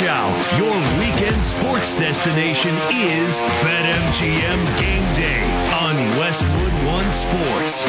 out. Your weekend sports destination is BetMGM Game Day on Westwood One Sports.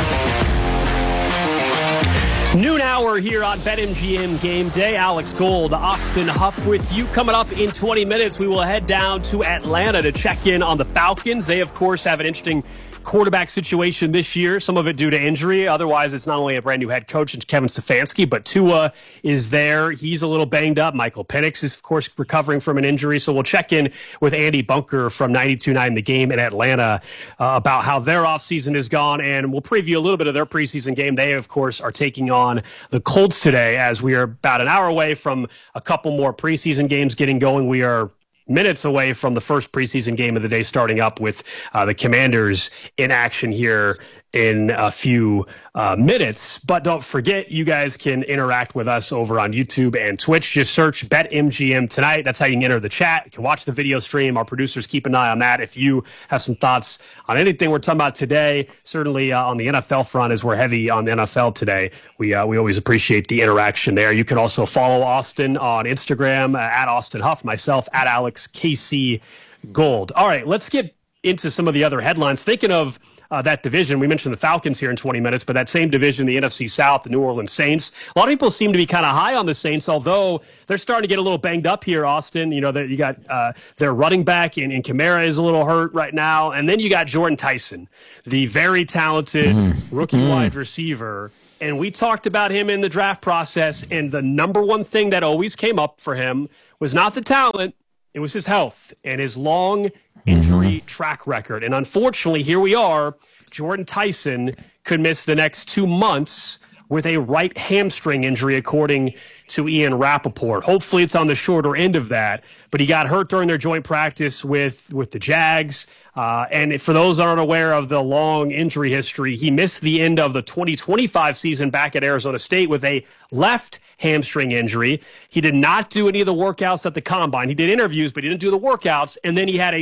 Noon hour here on BetMGM Game Day. Alex Gold, Austin Huff with you. Coming up in 20 minutes, we will head down to Atlanta to check in on the Falcons. They, of course, have an interesting quarterback situation this year, some of it due to injury. Otherwise, it's not only a brand new head coach, it's Kevin Stefanski, but Tua is there. He's a little banged up. Michael Penix is, of course, recovering from an injury. So we'll check in with Andy Bunker from 92.9 The Game in Atlanta about how their offseason has gone, and we'll preview a little bit of their preseason game. They, of course, are taking on the Colts today as we are about an hour away from a couple more preseason games getting going. We are minutes away from the first preseason game of the day starting up with the Commanders in action here in a few minutes. But don't forget, you guys can interact with us over on YouTube and Twitch. Just search BetMGM tonight. That's how you can enter the chat. You can watch the video stream. Our producers keep an eye on that. If you have some thoughts on anything we're talking about today, certainly on the NFL front, as we're heavy on the NFL today, we always appreciate the interaction there. You can also follow Austin on Instagram at Austin Huff, myself at Alex KC Gold. All right, let's get into some of the other headlines. Thinking of that division, we mentioned the Falcons here in 20 minutes, but that same division, the NFC South, the New Orleans Saints. A lot of people seem to be kind of high on the Saints, although they're starting to get a little banged up here, Austin. You know, you got their running back, and Kamara is a little hurt right now. And then you got Jordan Tyson, the very talented rookie wide receiver. And we talked about him in the draft process, and the number one thing that always came up for him was not the talent, it was his health and his long injury track record. And unfortunately, here we are. Jordan Tyson could miss the next 2 months with a right hamstring injury, according to Ian Rappaport. Hopefully it's on the shorter end of that. But he got hurt during their joint practice with the Jags. And for those that aren't aware of the long injury history, he missed the end of the 2025 season back at Arizona State with a left hamstring injury. He did not do any of the workouts at the combine. He did interviews, but he didn't do the workouts. And then he had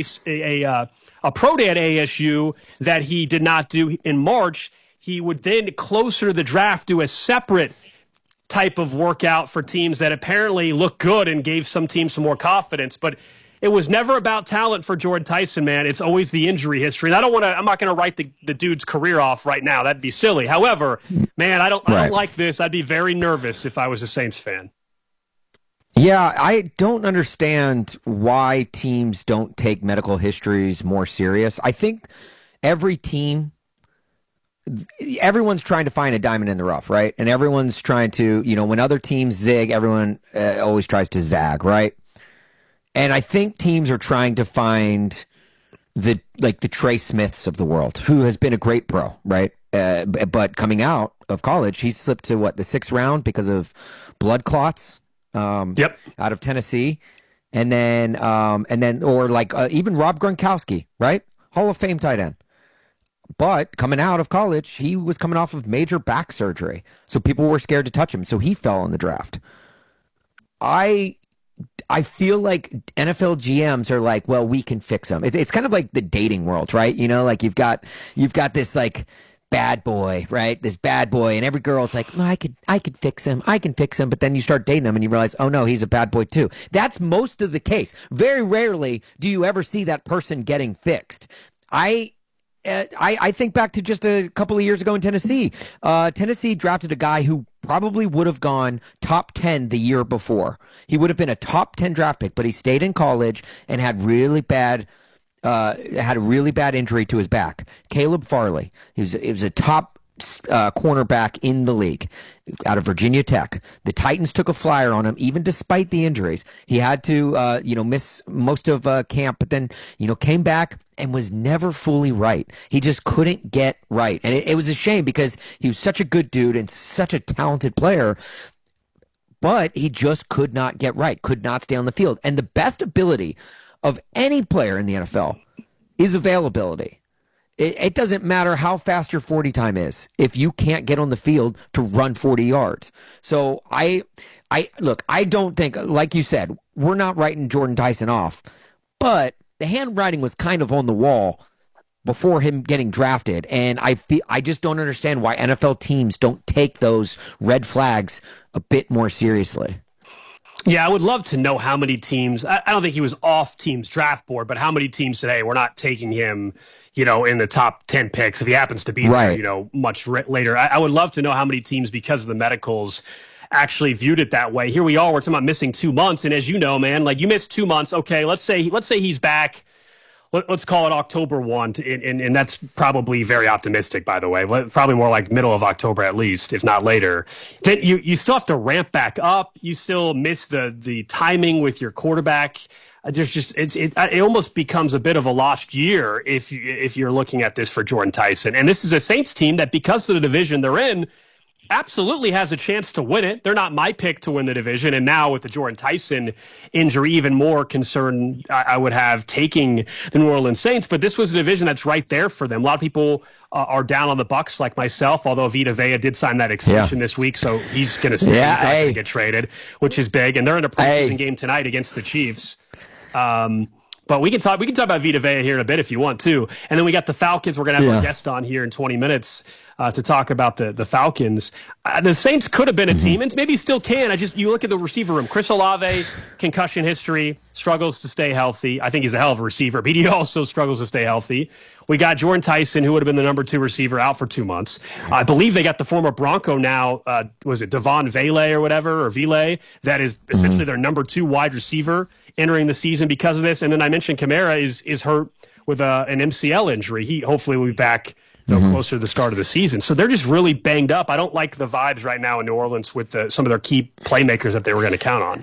a pro day at ASU that he did not do in March. He would then, closer to the draft, do a separate type of workout for teams that apparently looked good and gave some teams some more confidence. But it was never about talent for Jordan Tyson, man. It's always the injury history. And I'm not going to write the dude's career off right now. That'd be silly. However, man, I don't like this. I'd be very nervous if I was a Saints fan. Yeah, I don't understand why teams don't take medical histories more serious. I think everyone's trying to find a diamond in the rough, right? And everyone's trying to, when other teams zig, everyone always tries to zag, right? And I think teams are trying to find the Trey Smiths of the world, who has been a great pro, right? But coming out of college, he slipped to the 6th round because of blood clots. Out of Tennessee, and then even Rob Gronkowski, right? Hall of Fame tight end. But coming out of college, he was coming off of major back surgery, so people were scared to touch him. So he fell in the draft. I feel like NFL GMs are like, well, we can fix him. It's kind of like the dating world, right? You've got this bad boy, right? This bad boy, and every girl's like, well, I could fix him. I can fix him. But then you start dating him and you realize, oh no, he's a bad boy too. That's most of the case. Very rarely do you ever see that person getting fixed. I think back to just a couple of years ago in Tennessee. Tennessee drafted a guy who probably would have gone top 10 the year before. He would have been a top 10 draft pick, but he stayed in college and had a really bad injury to his back. Caleb Farley. He was a top cornerback in the league out of Virginia Tech. The Titans took a flyer on him, even despite the injuries. He had to, miss most of camp, but then, came back and was never fully right. He just couldn't get right. And it was a shame because he was such a good dude and such a talented player, but he just could not get right, could not stay on the field. And the best ability of any player in the NFL is availability. It doesn't matter how fast your 40 time is if you can't get on the field to run 40 yards. So I don't think, like you said, we're not writing Jordan Tyson off, but the handwriting was kind of on the wall before him getting drafted, and I just don't understand why NFL teams don't take those red flags a bit more seriously. Yeah, I would love to know how many teams. I don't think he was off teams' draft board, but how many teams said, "Hey, we're not taking him," in the top 10 picks if he happens to be there, Right. much later. I would love to know how many teams, because of the medicals, actually viewed it that way. Here we are. We're talking about missing 2 months, and as you know, man, like you missed 2 months. Okay, let's say he's back. Let's call it October 1, and that's probably very optimistic, by the way. Probably more like middle of October at least, if not later. Then you still have to ramp back up. You still miss the timing with your quarterback. There's just it almost becomes a bit of a lost year if you're looking at this for Jordan Tyson. And this is a Saints team that, because of the division they're in, absolutely has a chance to win it. They're not my pick to win the division. And now with the Jordan Tyson injury, even more concern I would have taking the New Orleans Saints. But this was a division that's right there for them. A lot of people are down on the Bucs, like myself, although Vita Vea did sign that extension this week, so he's going to stay. He's not going to get traded, which is big. And they're in a preseason game tonight against the Chiefs. But we can talk about Vita Vea here in a bit if you want to. And then we got the Falcons. We're going to have our guest on here in 20 minutes to talk about the Falcons. The Saints could have been a team, and maybe still can. You look at the receiver room. Chris Olave, concussion history, struggles to stay healthy. I think he's a hell of a receiver, but he also struggles to stay healthy. We got Jordan Tyson, who would have been the number 2 receiver, out for 2 months. I believe they got the former Bronco now, was it Devon Vele or whatever, or Vile, that is essentially their number 2 wide receiver entering the season because of this. And then I mentioned Kamara is hurt with an MCL injury. He hopefully will be back closer to the start of the season. So they're just really banged up. I don't like the vibes right now in New Orleans with some of their key playmakers that they were going to count on.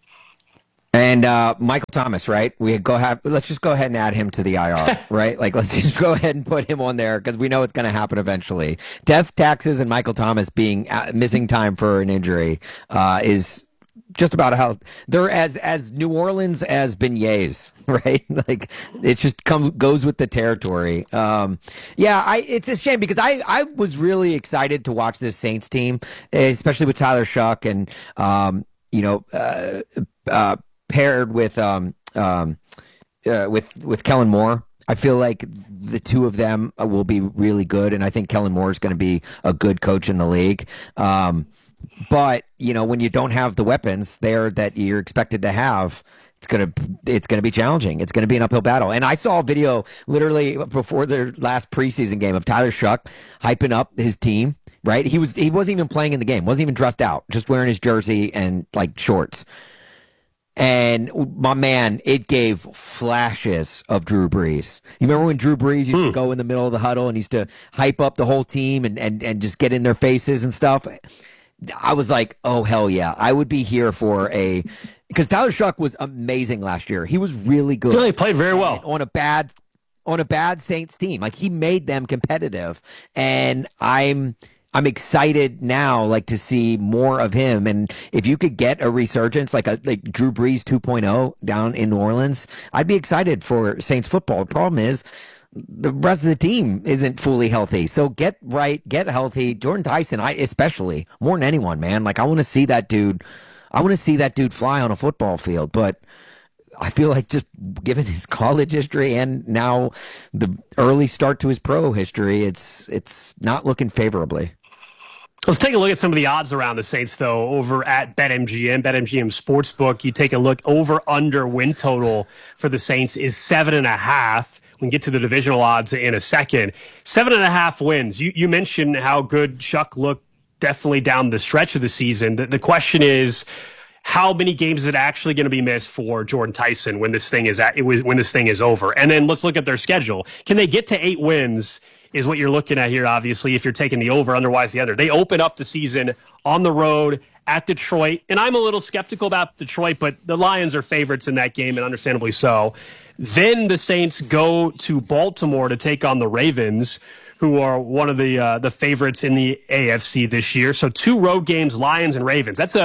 And Michael Thomas, right? Let's just go ahead and add him to the IR, right? Like, let's just go ahead and put him on there because we know it's going to happen eventually. Death, taxes, and Michael Thomas being missing time for an injury is just about how they're as New Orleans as beignets, right? Like it just goes with the territory. It's a shame because I was really excited to watch this Saints team, especially with Tyler Shuck and paired with Kellen Moore. I feel like the two of them will be really good, and I think Kellen Moore is going to be a good coach in the league. But when you don't have the weapons there that you're expected to have, it's gonna be challenging. It's gonna be an uphill battle. And I saw a video literally before their last preseason game of Tyler Shuck hyping up his team. Right, he wasn't even playing in the game, wasn't even dressed out, just wearing his jersey and like shorts. And my man, it gave flashes of Drew Brees. You remember when Drew Brees used to go in the middle of the huddle and used to hype up the whole team and just get in their faces and stuff? I was like, oh, hell yeah. I would be here because Tyler Shuck was amazing last year. He was really good. He played very well. On a bad Saints team. Like, he made them competitive. And I'm excited now, like, to see more of him. And if you could get a resurgence, like Drew Brees 2.0 down in New Orleans, I'd be excited for Saints football. The problem is the rest of the team isn't fully healthy. So get healthy. Jordan Tyson, especially more than anyone, man. Like, I want to see that dude. I want to see that dude fly on a football field. But I feel like, just given his college history and now the early start to his pro history, it's not looking favorably. Let's take a look at some of the odds around the Saints, though, over at BetMGM Sportsbook. You take a look, over-under win total for the Saints is 7.5. We can get to the divisional odds in a second. 7.5 wins. You mentioned how good Shuck looked definitely down the stretch of the season. The question is, how many games is it actually going to be missed for Jordan Tyson when this thing is over? And then let's look at their schedule. Can they get to 8 wins? Is what you're looking at here, obviously, if you're taking the over, otherwise the under. They open up the season on the road at Detroit, and I'm a little skeptical about Detroit, but the Lions are favorites in that game, and understandably so. Then the Saints go to Baltimore to take on the Ravens, who are one of the favorites in the AFC this year. So 2 road games, Lions and Ravens. Those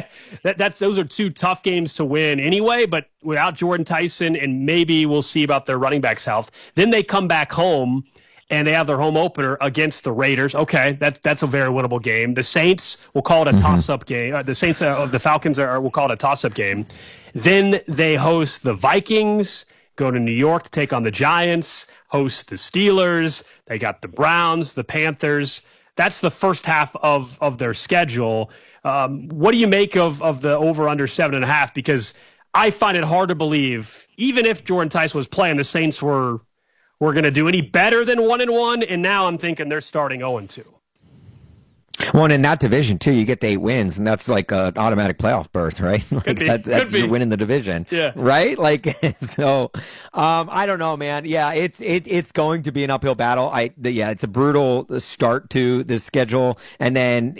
are 2 tough games to win anyway, but without Jordan Tyson, and maybe we'll see about their running backs' health. Then they come back home, and they have their home opener against the Raiders. Okay, that's a very winnable game. The Saints, we'll call it a toss-up game. The Saints of the Falcons we'll call it a toss-up game. Then they host the Vikings, go to New York to take on the Giants, host the Steelers. They got the Browns, the Panthers. That's the first half of their schedule. What do you make of the over-under 7.5? Because I find it hard to believe, even if Jordan Tice was playing, the Saints were going to do any better than 1-1, and now I'm thinking they're starting 0-2. Well, and in that division, too, you get to 8 wins, and that's like an automatic playoff berth, right? Like that's you're winning the division, right? Like, so, I don't know, man. Yeah, it's going to be an uphill battle. It's a brutal start to the schedule, and then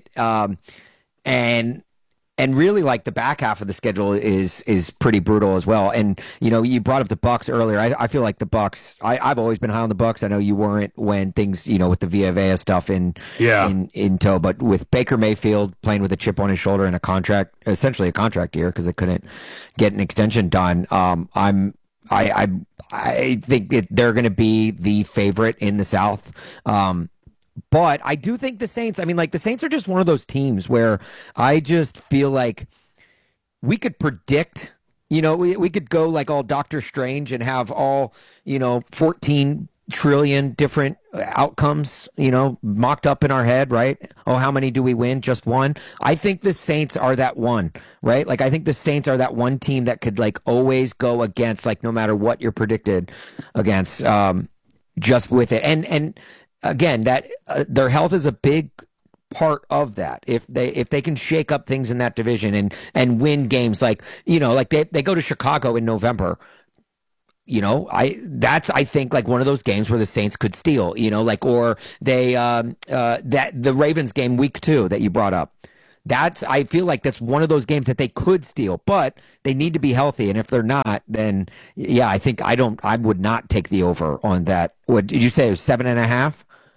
and really, like, the back half of the schedule is pretty brutal as well. And you brought up the Bucs earlier. I feel like the Bucs. I've always been high on the Bucs. I know you weren't when things with the Vita Vea stuff in tow. But with Baker Mayfield playing with a chip on his shoulder and essentially a contract year because they couldn't get an extension done. I think that they're going to be the favorite in the South. But I do think the Saints, the Saints are just one of those teams where I just feel like we could predict, we could go like all Doctor Strange and have all, 14 trillion different outcomes, mocked up in our head, right? Oh, how many do we win? Just one? I think the Saints are that one, right? Like, I think the Saints are that one team that could, like, always go against, like, no matter what you're predicted against, just with it. And again, that their health is a big part of that. If they can shake up things in that division and win games, like they go to Chicago in November, I think like one of those games where the Saints could steal, or they the Ravens game week 2 that you brought up. I feel like that's one of those games that they could steal, but they need to be healthy. And if they're not, then I think I would not take the over on that. What did you say? It was 7.5?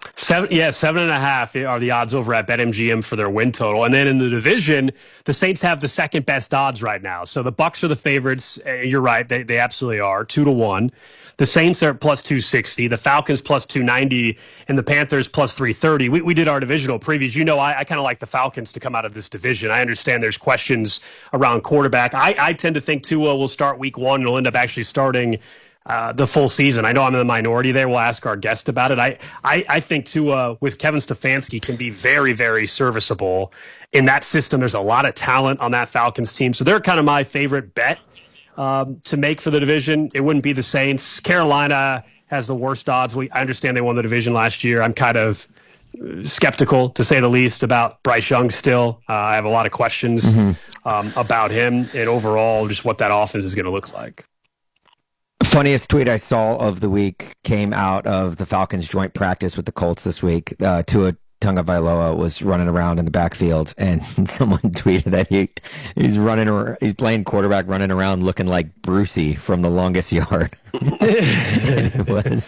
7.5 are the odds over at BetMGM for their win total. And then in the division, the Saints have the second best odds right now. So the Bucs are the favorites. You're right. They absolutely are 2-1. The Saints are plus 260, the Falcons plus 290, and the Panthers plus 330. We did our divisional previews. I kind of like the Falcons to come out of this division. I understand there's questions around quarterback. I tend to think Tua will start week 1 and will end up actually starting the full season. I know I'm in the minority there. We'll ask our guest about it. I think Tua with Kevin Stefanski can be very, very serviceable in that system. There's a lot of talent on that Falcons team. So they're kind of my favorite bet to make for the division. It wouldn't be the Saints. Carolina has the worst odds. I understand they won the division last year. I'm kind of skeptical, to say the least, about Bryce Young still. I have a lot of questions about him and overall just what that offense is going to look like. Funniest tweet I saw of the week came out of the Falcons' joint practice with the Colts this week. Tua Tagovailoa was running around in the backfield, and someone tweeted that he's running around, he's playing quarterback, running around looking like Brucey from The Longest Yard. It was,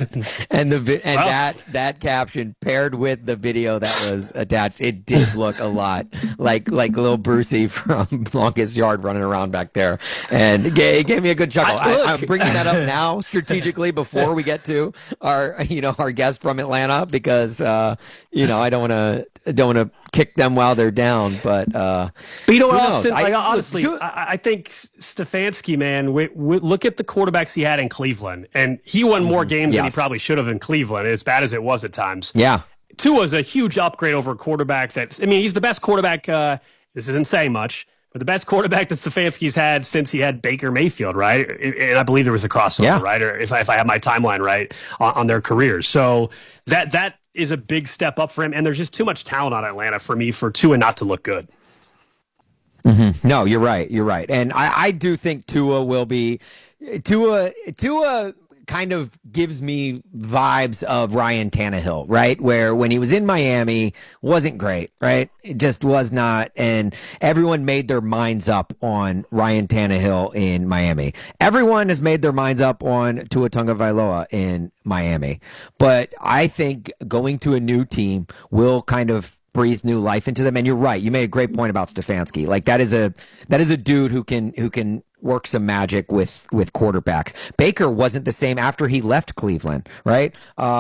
that caption paired with the video that was attached, it did look a lot like little Brucey from Longest Yard running around back there, and it gave me a good chuckle. I'm bringing that up now strategically before we get to our guest from Atlanta, because I don't want to kick them while they're down, but Austin, honestly, I think Stefanski, man, we look at the quarterbacks he had in Cleveland, and he won more games than he probably should have in Cleveland, as bad as it was at times. Yeah. Tua's a huge upgrade over a quarterback he's the best quarterback, this isn't saying much, but the best quarterback that Stefanski's had since he had Baker Mayfield, right? And I believe there was a crossover, right? Or if I have my timeline right on their careers. So that is a big step up for him, and there's just too much talent on Atlanta for me for Tua not to look good. Mm-hmm. No, you're right. And I do think Tua will be Tua kind of gives me vibes of Ryan Tannehill, right? Where when he was in Miami, wasn't great, right? It just was not. And everyone made their minds up on Ryan Tannehill in Miami. Everyone has made their minds up on Tua Tagovailoa in Miami. But I think going to a new team will kind of breathe new life into them. And you're right. You made a great point about Stefanski. Like that is a dude who can work some magic with quarterbacks. Baker wasn't the same after he left Cleveland, right?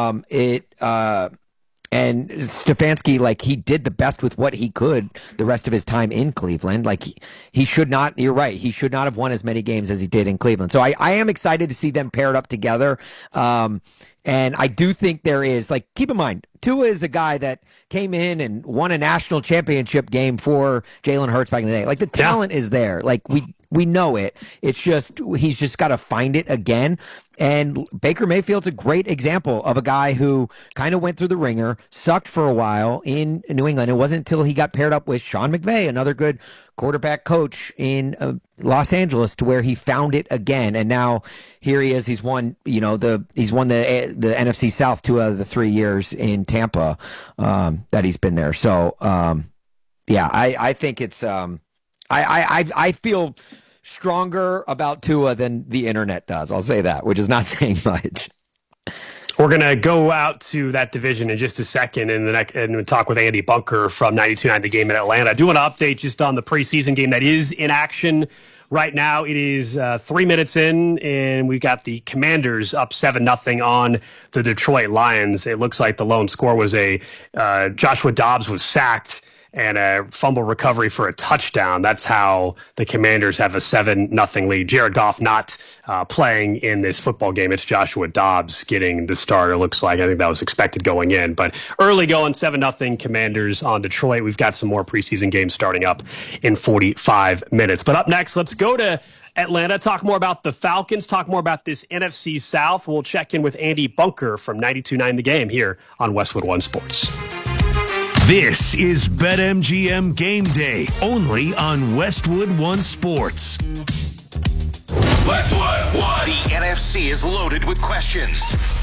And Stefanski, like, he did the best with what he could the rest of his time in Cleveland. Like, he should not, you're right, he should not have won as many games as he did in Cleveland. So I am excited to see them paired up together. And I do think there is, like, keep in mind, Tua is a guy that came in and won a national championship game for Jalen Hurts back in the day. Like, the talent is there. Like, we know it. It's just, he's just got to find it again. And Baker Mayfield's a great example of a guy who kind of went through the ringer, sucked for a while in New England. It wasn't until he got paired up with Sean McVay, another good quarterback coach in Los Angeles, to where he found it again. And now here he is. He's won, the NFC South 2 out of the 3 years in Tampa that he's been there. So, I think it's I feel stronger about Tua than the internet does. I'll say that, which is not saying much. We're going to go out to that division in just a second and talk with Andy Bunker from 92.9 The Game in Atlanta. I do want to update just on the preseason game that is in action right now. It is 3 minutes in, and we've got the Commanders up 7-0 on the Detroit Lions. It looks like the lone score was Joshua Dobbs was sacked and a fumble recovery for a touchdown. That's how the Commanders have a 7-0 lead. Jared Goff not playing in this football game. It's Joshua Dobbs getting the start, it looks like. I think that was expected going in. But early going, 7-0 Commanders on Detroit. We've got some more preseason games starting up in 45 minutes. But up next, let's go to Atlanta, talk more about the Falcons, talk more about this NFC South. We'll check in with Andy Bunker from 92.9 The Game here on Westwood One Sports. This is BetMGM Game Day, only on Westwood One Sports. Westwood One. The NFC is loaded with questions.